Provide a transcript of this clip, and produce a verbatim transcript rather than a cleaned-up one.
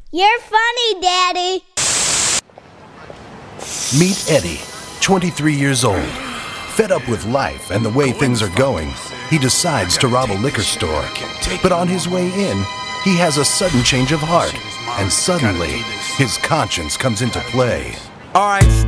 You're funny, Daddy. Meet Eddie, twenty-three years old. Fed up with life and the way things are going, he decides to rob a liquor store. But on his way in, he has a sudden change of heart, and suddenly, his conscience comes into play. All right,